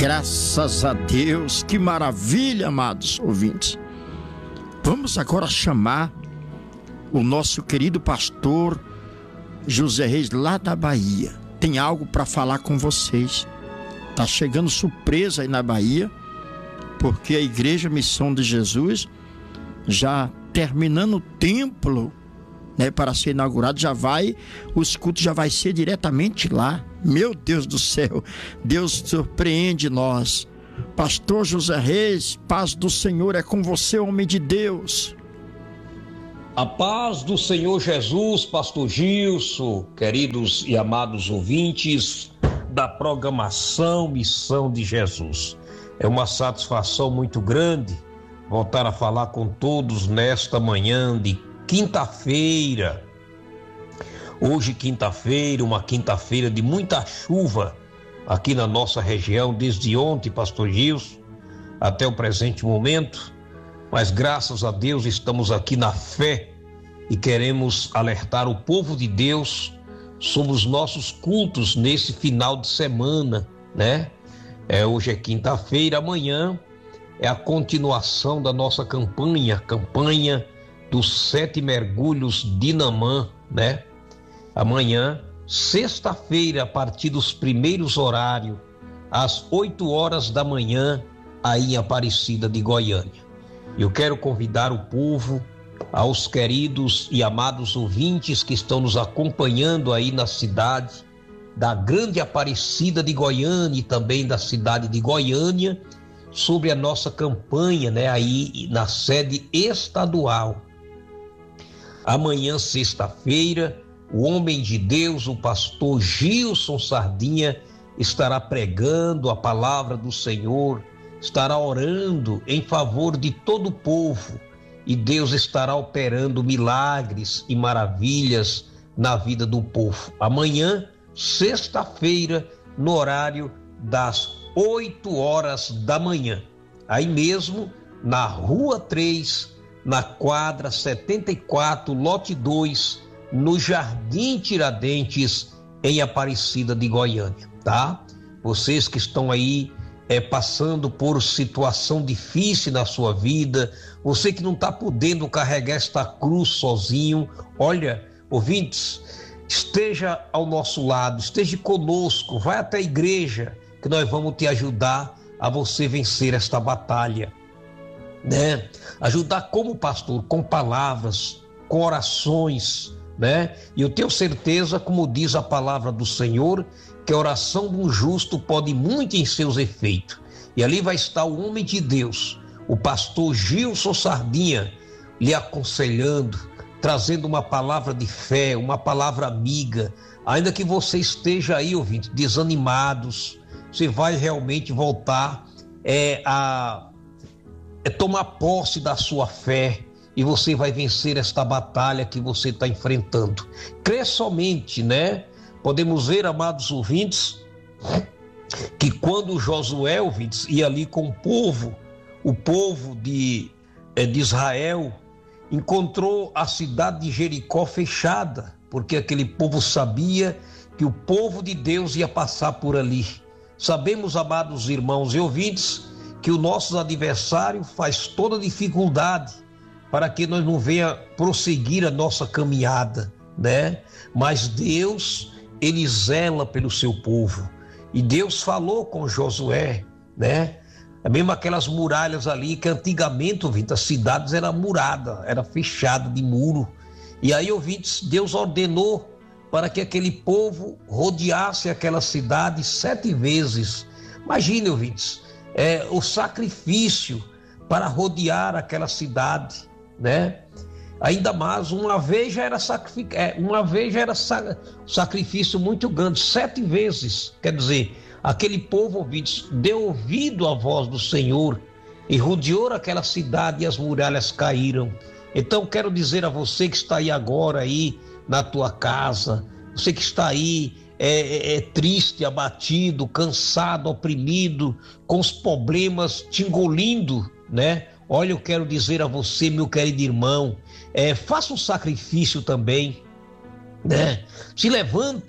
Graças a Deus, que maravilha, amados ouvintes. Vamos agora chamar o nosso querido pastor José Reis, lá da Bahia. Tem algo para falar com vocês. Tá chegando surpresa aí na Bahia, porque a Igreja Missão de Jesus, já terminando o templo, né, para ser inaugurado, os cultos já vai ser diretamente lá. Meu Deus do céu, Deus surpreende nós. Pastor José Reis, paz do Senhor é com você, homem de Deus. A paz do Senhor Jesus, pastor Gilson, queridos e amados ouvintes da programação Missão de Jesus. É uma satisfação muito grande voltar a falar com todos nesta manhã de quinta-feira. Hoje, quinta-feira, uma quinta-feira de muita chuva aqui na nossa região, desde ontem, pastor Gilson, até o presente momento, mas graças a Deus estamos aqui na fé e queremos alertar o povo de Deus sobre os nossos cultos nesse final de semana, né? Hoje é quinta-feira, amanhã é a continuação da nossa campanha dos 7 mergulhos de Namã, né? Amanhã, sexta-feira, a partir dos primeiros horários, às 8 horas da manhã, aí em Aparecida de Goiânia. Eu quero convidar o povo, aos queridos e amados ouvintes que estão nos acompanhando aí na cidade da grande Aparecida de Goiânia e também da cidade de Goiânia, sobre a nossa campanha, né, aí na sede estadual. Amanhã, sexta-feira, o homem de Deus, o pastor Gilson Sardinha, estará pregando a palavra do Senhor, estará orando em favor de todo o povo, e Deus estará operando milagres e maravilhas na vida do povo. Amanhã, sexta-feira, no horário das 8 horas da manhã, aí mesmo na Rua 3, na quadra 74, lote 2, no Jardim Tiradentes, em Aparecida de Goiânia, tá? Vocês que estão aí passando por situação difícil na sua vida, você que não está podendo carregar esta cruz sozinho, olha, ouvintes, esteja ao nosso lado, esteja conosco, vai até a igreja, que nós vamos te ajudar a você vencer esta batalha, né? Ajudar como pastor, com palavras, com orações, né? E eu tenho certeza, como diz a palavra do Senhor, que a oração de um justo pode muito em seus efeitos. E ali vai estar o homem de Deus, o pastor Gilson Sardinha, lhe aconselhando, trazendo uma palavra de fé, uma palavra amiga. Ainda que você esteja aí, ouvinte, desanimados, você vai realmente voltar a tomar posse da sua fé, e você vai vencer esta batalha que você está enfrentando. Crê somente, né? Podemos ver, amados ouvintes, que quando Josué, ouvintes, ia ali com o povo de Israel, encontrou a cidade de Jericó fechada, porque aquele povo sabia que o povo de Deus ia passar por ali. Sabemos, amados irmãos e ouvintes, que o nosso adversário faz toda dificuldade para que nós não venha prosseguir a nossa caminhada, né? Mas Deus, ele zela pelo seu povo. E Deus falou com Josué, né? Mesmo aquelas muralhas ali, que antigamente, ouvintes, as cidades eram muradas, era fechada de muro. E aí, ouvintes, Deus ordenou para que aquele povo rodeasse aquela cidade 7 vezes. Imagine, ouvintes, o sacrifício para rodear aquela cidade, né? Ainda mais, uma vez já era sacrifício muito grande, 7 vezes. Quer dizer, aquele povo, ouvintes, deu ouvido à voz do Senhor e rodeou aquela cidade e as muralhas caíram. Então quero dizer a você que está aí agora aí na tua casa, você que está aí triste, abatido, cansado, oprimido, com os problemas te engolindo, né? Olha, eu quero dizer a você, meu querido irmão, faça um sacrifício também, né? Se levanta,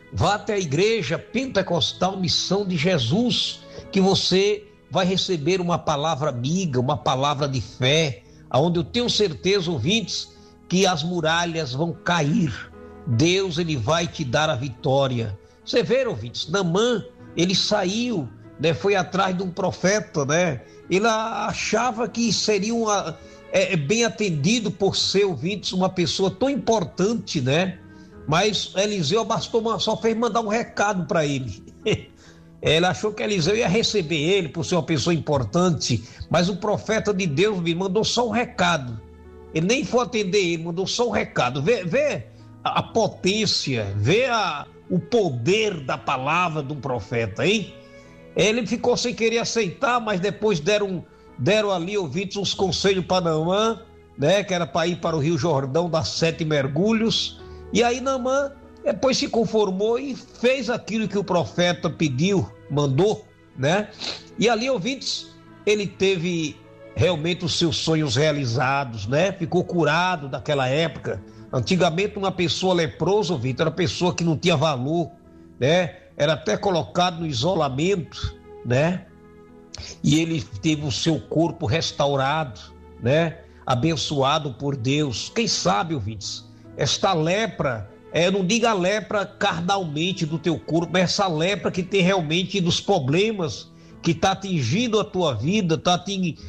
vá até a Igreja Pentecostal Missão de Jesus, que você vai receber uma palavra amiga, uma palavra de fé, aonde eu tenho certeza, ouvintes, que as muralhas vão cair. Deus, ele vai te dar a vitória. Você vê, ouvintes, Naamã, ele saiu, né, foi atrás de um profeta, né? Ele achava que seria bem atendido por ser, ouvintes, uma pessoa tão importante, né? Mas Eliseu só fez mandar um recado para ele. Ele achou que Eliseu ia receber ele por ser uma pessoa importante, mas o profeta de Deus mandou só um recado. Ele nem foi atender ele, mandou só um recado. Vê a potência, vê o poder da palavra de um profeta, hein? Ele ficou sem querer aceitar, mas depois deram ali, ouvintes, uns conselhos para Naamã, né? Que era para ir para o Rio Jordão dar 7 mergulhos. E aí Naamã depois se conformou e fez aquilo que o profeta pediu, mandou, né? E ali, ouvintes, ele teve realmente os seus sonhos realizados, né? Ficou curado daquela época. Antigamente, uma pessoa leprosa, ouvintes, era uma pessoa que não tinha valor, né? Era até colocado no isolamento, né? E ele teve o seu corpo restaurado, né? Abençoado por Deus. Quem sabe, ouvintes, esta lepra, não diga a lepra carnalmente do teu corpo, mas essa lepra que tem realmente dos problemas que está atingindo a tua vida, está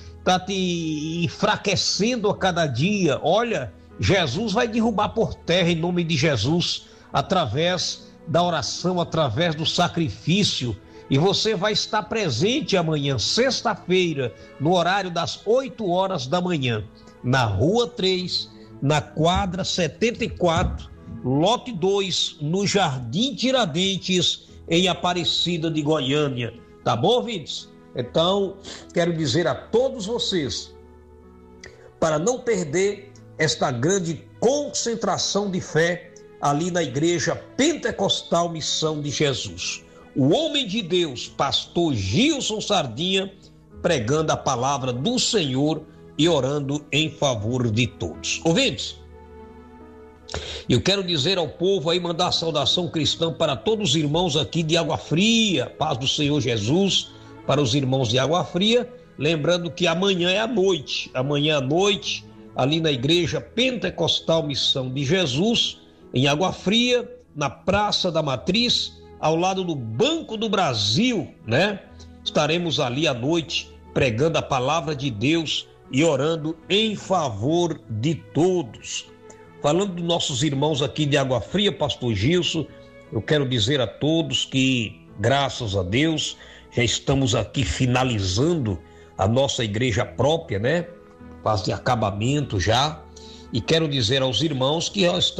te enfraquecendo a cada dia. Olha, Jesus vai derrubar por terra em nome de Jesus, através da oração, através do sacrifício. E você vai estar presente amanhã, sexta-feira, no horário das 8 horas da manhã, na Rua 3, na quadra 74, lote 2, no Jardim Tiradentes, em Aparecida de Goiânia. Tá bom, ouvintes? Então, quero dizer a todos vocês, para não perder esta grande concentração de fé ali na Igreja Pentecostal Missão de Jesus. O homem de Deus, pastor Gilson Sardinha, pregando a palavra do Senhor e orando em favor de todos. Ouvintes, eu quero dizer ao povo aí, mandar a saudação cristã para todos os irmãos aqui de Água Fria, paz do Senhor Jesus, para os irmãos de Água Fria, lembrando que amanhã à noite, ali na Igreja Pentecostal Missão de Jesus, em Água Fria, na Praça da Matriz, ao lado do Banco do Brasil, né? Estaremos ali à noite pregando a palavra de Deus e orando em favor de todos. Falando dos nossos irmãos aqui de Água Fria, pastor Gilson, eu quero dizer a todos que, graças a Deus, já estamos aqui finalizando a nossa igreja própria, né? Fase de acabamento já. E quero dizer aos irmãos que nós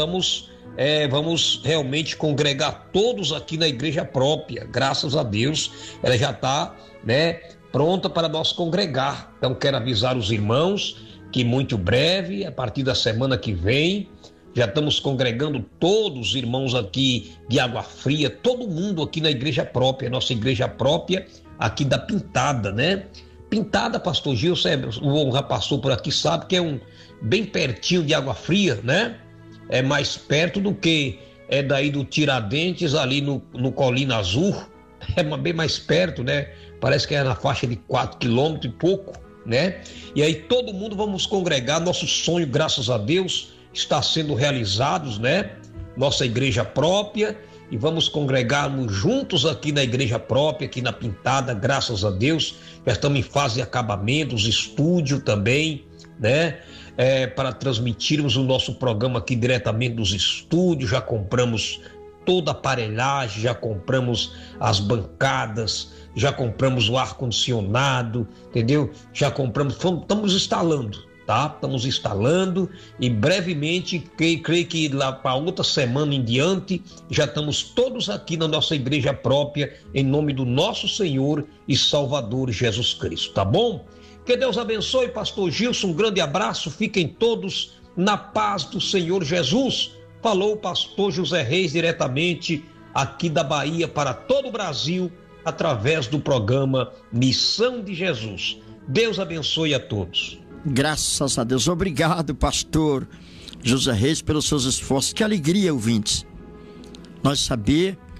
vamos realmente congregar todos aqui na igreja própria. Graças a Deus, ela já está, né, pronta para nós congregar. Então quero avisar os irmãos que muito breve, a partir da semana que vem, já estamos congregando todos os irmãos aqui de Água Fria, todo mundo aqui na igreja própria, nossa igreja própria aqui da Pintada, né? Pintada, pastor Gilson, o já passou por aqui, sabe que é bem pertinho de Água Fria, né? É mais perto do que daí do Tiradentes, ali no Colina Azul, é bem mais perto, né? Parece que é na faixa de 4 quilômetros e pouco, né? E aí todo mundo vamos congregar, nosso sonho, graças a Deus, está sendo realizado, né? Nossa igreja própria, e vamos congregarmos juntos aqui na igreja própria, aqui na Pintada, graças a Deus. Já estamos em fase de acabamento, os estúdios também, né? Para transmitirmos o nosso programa aqui diretamente dos estúdios. Já compramos toda a aparelhagem, já compramos as bancadas, já compramos o ar-condicionado, entendeu? Já compramos, estamos instalando, tá? Estamos instalando e brevemente, creio que lá para outra semana em diante, já estamos todos aqui na nossa igreja própria, em nome do nosso Senhor e Salvador Jesus Cristo, tá bom? Que Deus abençoe, pastor Gilson, um grande abraço, fiquem todos na paz do Senhor Jesus. Falou o pastor José Reis, diretamente aqui da Bahia para todo o Brasil, através do programa Missão de Jesus. Deus abençoe a todos. Graças a Deus. Obrigado, pastor José Reis, pelos seus esforços. Que alegria, ouvintes, nós saber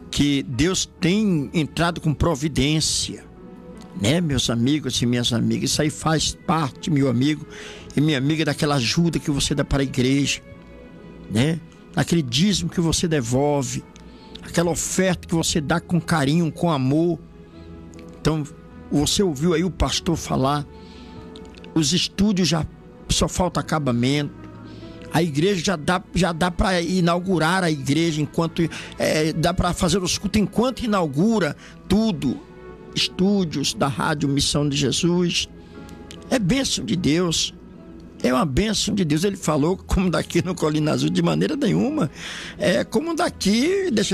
que Deus tem entrado com providência, né, meus amigos e minhas amigas? Isso aí faz parte, meu amigo e minha amiga, daquela ajuda que você dá para a igreja, né? Aquele dízimo que você devolve, aquela oferta que você dá com carinho, com amor. Então, você ouviu aí o pastor falar, os estúdios já só falta acabamento, a igreja já dá para inaugurar a igreja enquanto dá para fazer os cultos enquanto inaugura tudo. Estúdios da Rádio Missão de Jesus, é bênção de Deus. É uma bênção de Deus. Ele falou como daqui no Colina Azul, de maneira nenhuma. É como daqui, deixa